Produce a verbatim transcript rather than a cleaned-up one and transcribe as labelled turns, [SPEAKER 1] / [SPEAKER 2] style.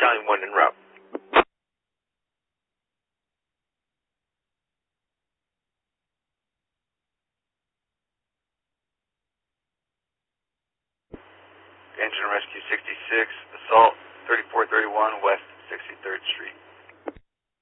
[SPEAKER 1] Battalion one en route. Engine Rescue sixty-six, Assault thirty-four thirty-one West sixty-third Street.